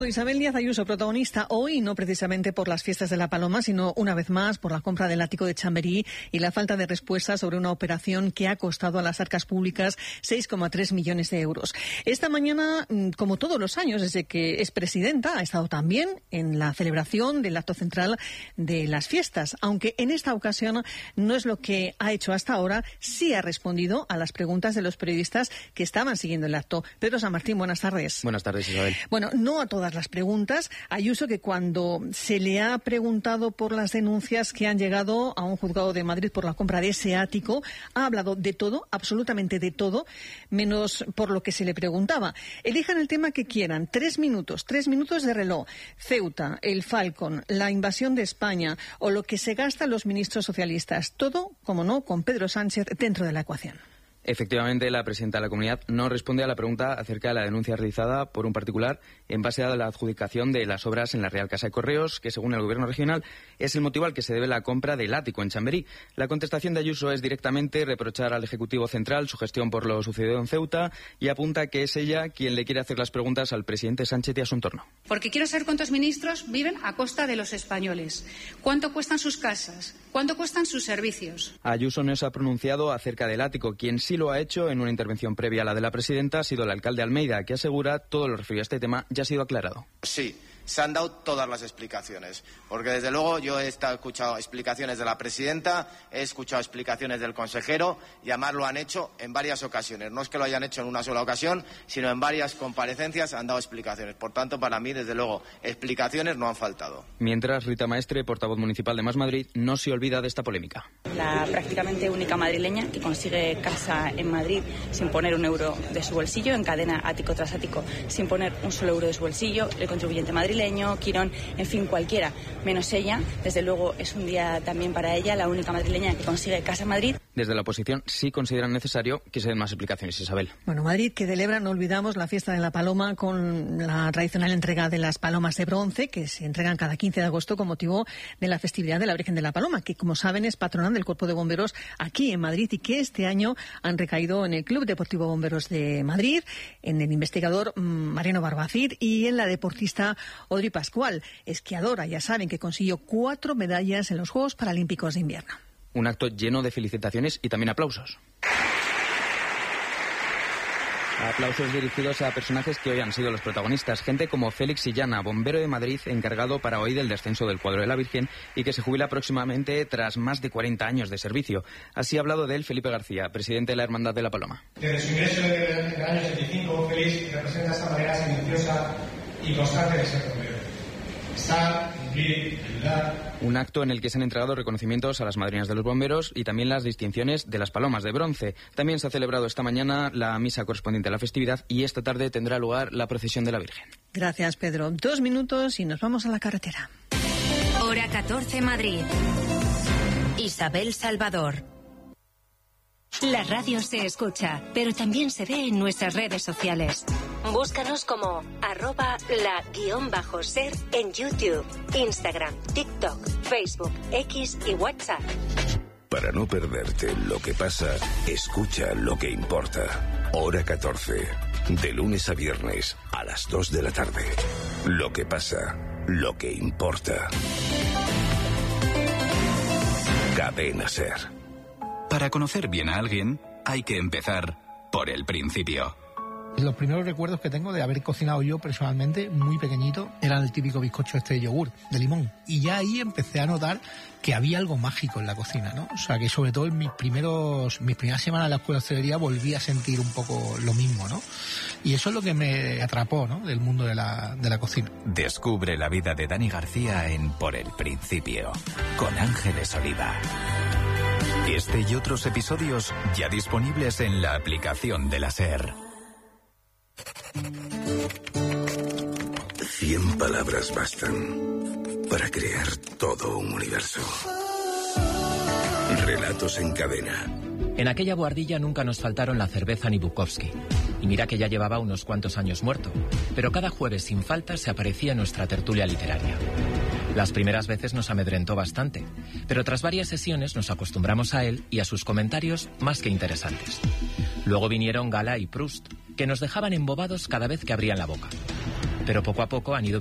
Isabel Díaz Ayuso, protagonista hoy, no precisamente por las fiestas de La Paloma, sino una vez más por la compra del ático de Chamberí y la falta de respuesta sobre una operación que ha costado a las arcas públicas 6,3 millones de euros. Esta mañana, como todos los años desde que es presidenta, ha estado también en la celebración del acto central de las fiestas, aunque en esta ocasión no es lo que ha hecho hasta ahora, sí ha respondido a las preguntas de los periodistas que estaban siguiendo el acto. Pedro San Martín, buenas tardes. Buenas tardes, Isabel. Bueno, no a todas las preguntas. Ayuso, que cuando se le ha preguntado por las denuncias que han llegado a un juzgado de Madrid por la compra de ese ático, ha hablado de todo, absolutamente de todo, menos por lo que se le preguntaba. Elijan el tema que quieran. 3 minutos de reloj. Ceuta, el Falcon, la invasión de España o lo que se gastan los ministros socialistas. Todo, como no, con Pedro Sánchez dentro de la ecuación. Efectivamente, la presidenta de la comunidad no responde a la pregunta acerca de la denuncia realizada por un particular en base a la adjudicación de las obras en la Real Casa de Correos, que según el Gobierno regional es el motivo al que se debe la compra del ático en Chamberí. La contestación de Ayuso es directamente reprochar al Ejecutivo Central su gestión por lo sucedido en Ceuta y apunta que es ella quien le quiere hacer las preguntas al presidente Sánchez y a su entorno. Porque quiero saber cuántos ministros viven a costa de los españoles, cuánto cuestan sus casas, cuánto cuestan sus servicios. Ayuso no se ha pronunciado acerca del ático. Quien sí lo ha hecho en una intervención previa a la de la presidenta ha sido el alcalde Almeida, que asegura todo lo referido a este tema ya ha sido aclarado. Sí, se han dado todas las explicaciones, porque desde luego yo he escuchado explicaciones de la presidenta, he escuchado explicaciones del consejero y además lo han hecho en varias ocasiones. No es que lo hayan hecho en una sola ocasión, sino en varias comparecencias han dado explicaciones. Por tanto, para mí, desde luego, explicaciones no han faltado. Mientras, Rita Maestre, portavoz municipal de Más Madrid, no se olvida de esta polémica. La prácticamente única madrileña que consigue casa en Madrid sin poner un euro de su bolsillo, encadena ático tras ático sin poner un solo euro de su bolsillo, el contribuyente madrileño, Quirón, en fin, cualquiera, menos ella. Desde luego es un día también para ella, la única madrileña que consigue casa en Madrid. Desde la oposición sí consideran necesario que se den más explicaciones, Isabel. Bueno, Madrid que celebra, no olvidamos, la fiesta de la Paloma con la tradicional entrega de las palomas de bronce que se entregan cada 15 de agosto con motivo de la festividad de la Virgen de la Paloma, que como saben es patrona del Cuerpo de Bomberos aquí en Madrid y que este año han recaído en el Club Deportivo Bomberos de Madrid, en el investigador Mariano Barbacid y en la deportista Audrey Pascual, esquiadora, ya saben, que consiguió 4 medallas en los Juegos Paralímpicos de Invierno. Un acto lleno de felicitaciones y también aplausos. Aplausos dirigidos a personajes que hoy han sido los protagonistas. Gente como Félix Illana, bombero de Madrid, encargado para hoy del descenso del cuadro de la Virgen y que se jubila próximamente tras más de 40 años de servicio. Así ha hablado de él Felipe García, presidente de la Hermandad de la Paloma. Desde su ingreso en el año 75, Félix representa esta manera silenciosa y constante de ser bombero. Estar, vivir, ayudar. Un acto en el que se han entregado reconocimientos a las madrinas de los bomberos y también las distinciones de las palomas de bronce. También se ha celebrado esta mañana la misa correspondiente a la festividad y esta tarde tendrá lugar la procesión de la Virgen. Gracias, Pedro. 2 minutos y nos vamos a la carretera. Hora 14, Madrid. Isabel Salvador. La radio se escucha, pero también se ve en nuestras redes sociales. Búscanos como @la_ser en YouTube, Instagram, TikTok, Facebook, X y WhatsApp. Para no perderte lo que pasa, escucha lo que importa. Hora 14, de lunes a viernes a las 2 de la tarde. Lo que pasa, lo que importa. Cadena Ser. Para conocer bien a alguien, hay que empezar por el principio. Los primeros recuerdos que tengo de haber cocinado yo personalmente, muy pequeñito, eran el típico bizcocho de yogur, de limón. Y ya ahí empecé a notar que había algo mágico en la cocina, ¿no? O sea, que sobre todo en mis primeras semanas de la escuela de hostelería volví a sentir un poco lo mismo, ¿no? Y eso es lo que me atrapó, ¿no?, del mundo de la cocina. Descubre la vida de Dani García en Por el Principio, con Ángeles Oliva. Este y otros episodios ya disponibles en la aplicación de la SER. 100 palabras bastan para crear todo un universo. Relatos en cadena. En aquella buhardilla nunca nos faltaron la cerveza ni Bukowski. Y mira que ya llevaba unos cuantos años muerto, pero cada jueves sin falta se aparecía en nuestra tertulia literaria. Las primeras veces nos amedrentó bastante, pero tras varias sesiones nos acostumbramos a él y a sus comentarios más que interesantes. Luego vinieron Gala y Proust, que nos dejaban embobados cada vez que abrían la boca. pero poco a poco han ido